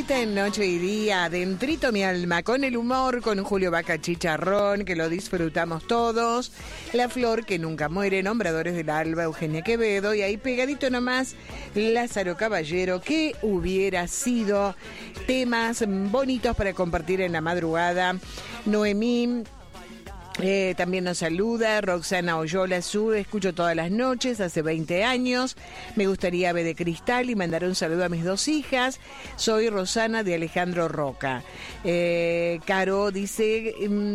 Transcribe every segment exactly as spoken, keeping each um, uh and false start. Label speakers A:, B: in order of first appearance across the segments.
A: vuelta en Noche y Día, adentrito mi alma, con el humor, con Julio Vaca Chicharrón, que lo disfrutamos todos, La Flor que nunca muere, Nombradores del Alba, Eugenia Quevedo, y ahí pegadito nomás, Lázaro Caballero, que hubiera sido, temas bonitos para compartir en la madrugada. Noemí Eh, también nos saluda Roxana Oyola Su, escucho todas las noches, hace veinte años, me gustaría Ave de Cristal y mandar un saludo a mis dos hijas, soy Rosana de Alejandro Roca. eh, Caro dice,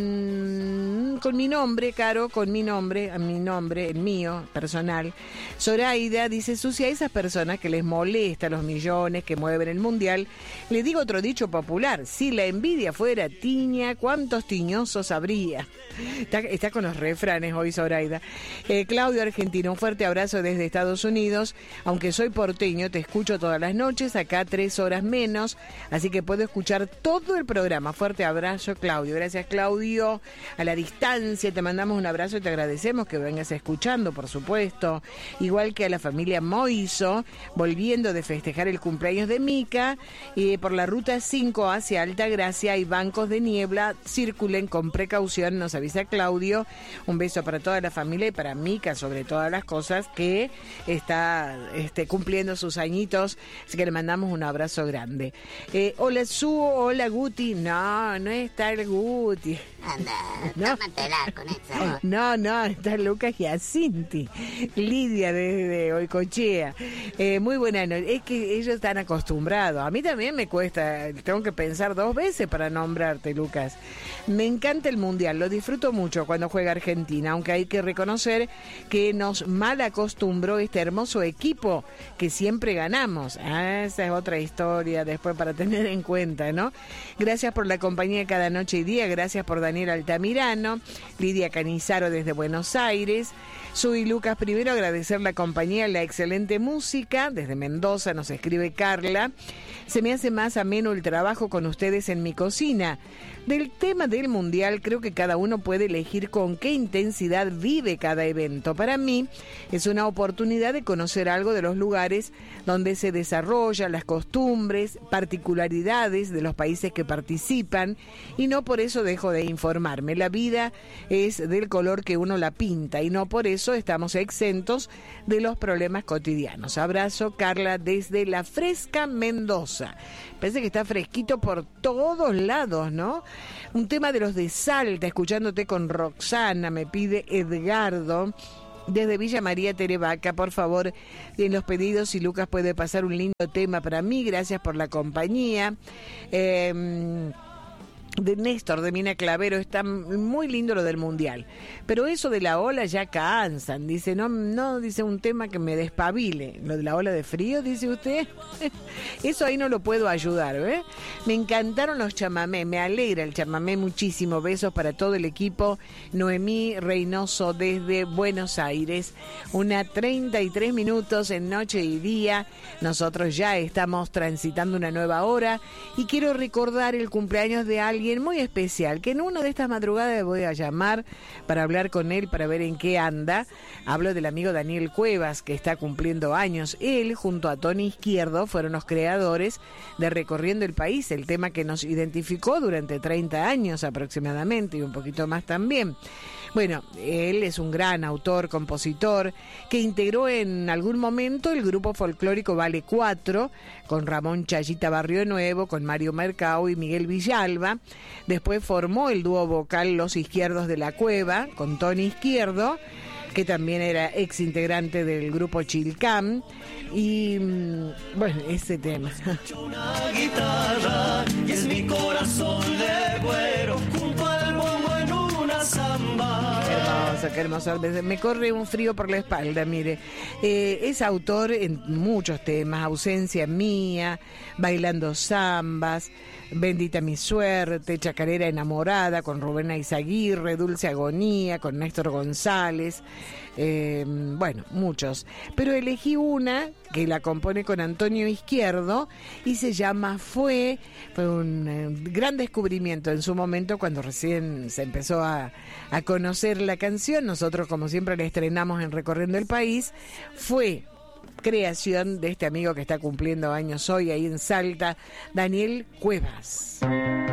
A: mmm, con mi nombre, Caro, con mi nombre, a mi nombre, el mío, personal. Zoraida dice, Susi, a esas personas que les molesta los millones que mueven el mundial, le digo otro dicho popular, si la envidia fuera tiña, ¿cuántos tiñosos habría? Está, está con los refranes hoy, Zoraida. Eh, Claudio Argentino, un fuerte abrazo desde Estados Unidos. Aunque soy porteño, te escucho todas las noches, acá tres horas menos, así que puedo escuchar todo el programa. Fuerte abrazo, Claudio. Gracias, Claudio. A la distancia te mandamos un abrazo y te agradecemos que vengas escuchando, por supuesto. Igual que a la familia Moiso, volviendo de festejar el cumpleaños de Mica, y por la ruta cinco hacia Altagracia hay bancos de niebla, circulen con precaución, nos avisa Claudio. Un beso para toda la familia y para Mica sobre todas las cosas, que está este, cumpliendo sus añitos, así que le mandamos un abrazo grande. Eh, hola Su, hola Guti. No, no está el Guti.
B: Anda,
A: no.
B: tómatela con esa.
A: No, no, está Lucas Giacinti, Lidia desde Oicochea. Eh, muy buena noche. Es que ellos están acostumbrados. A mí también me cuesta, tengo que pensar dos veces para nombrarte, Lucas. Me encanta el mundial, lo disfruto mucho cuando juega Argentina, aunque hay que reconocer que nos mal acostumbró este hermoso equipo que siempre ganamos. Ah, esa es otra historia después para tener en cuenta, ¿no? Gracias por la compañía cada noche y día, gracias por Daniel Altamirano, Lidia Canizaro desde Buenos Aires. Soy Lucas, primero agradecer la compañía, la excelente música, desde Mendoza nos escribe Carla. Se me hace más ameno el trabajo con ustedes en mi cocina. Del tema del mundial, creo que cada uno puede elegir con qué intensidad vive cada evento. Para mí es una oportunidad de conocer algo de los lugares donde se desarrollan las costumbres, particularidades de los países que participan, y no por eso dejo de informarme. La vida es del color que uno la pinta y no por eso estamos exentos de los problemas cotidianos. Abrazo, Carla, desde La Fresca, Mendoza. Parece que está fresquito por todos lados, ¿no? Un tema de los de Salta, escuchándote con Roxana, me pide Edgardo. Desde Villa María Terevaca, por favor, en los pedidos, si Lucas puede pasar un lindo tema para mí, gracias por la compañía. Eh... de Néstor de Mina Clavero, está muy lindo lo del mundial, pero eso de la ola ya cansan, dice, no, no, dice un tema que me despabile, lo de la ola de frío, dice usted, eso ahí no lo puedo ayudar, ¿eh? Me encantaron los chamamé, me alegra el chamamé muchísimo, besos para todo el equipo. Noemí Reynoso desde Buenos Aires, una treinta y tres minutos en Noche y Día, nosotros ya estamos transitando una nueva hora y quiero recordar el cumpleaños de alguien muy especial, que en una de estas madrugadas voy a llamar para hablar con él, para ver en qué anda. Hablo del amigo Daniel Cuevas, que está cumpliendo años. Él, junto a Tony Izquierdo, fueron los creadores de Recorriendo el País, el tema que nos identificó durante treinta años aproximadamente, y un poquito más también. Bueno, él es un gran autor, compositor, que integró en algún momento el grupo folclórico Vale cuatro, con Ramón Chayita Barrio Nuevo, con Mario Mercado y Miguel Villalba. Después formó el dúo vocal Los Izquierdos de la Cueva, con Tony Izquierdo, que también era ex integrante del grupo Chilcam. Y bueno, ese tema.
C: Una guitarra y es mi corazón de güero junto al bombo en una samba.
A: Qué hermoso, qué hermoso. Me corre un frío por la espalda, mire. Eh, es autor en muchos temas, Ausencia Mía, Bailando Zambas, Bendita mi suerte, Chacarera enamorada, con Rubén Aizaguirre, Dulce Agonía, con Néstor González, eh, bueno, muchos. Pero elegí una que la compone con Antonio Izquierdo y se llama Fue. Fue un eh, gran descubrimiento en su momento cuando recién se empezó a, a conocer la canción. Nosotros, como siempre, la estrenamos en Recorriendo el País. Fue creación de este amigo que está cumpliendo años hoy ahí en Salta, Daniel Cuevas.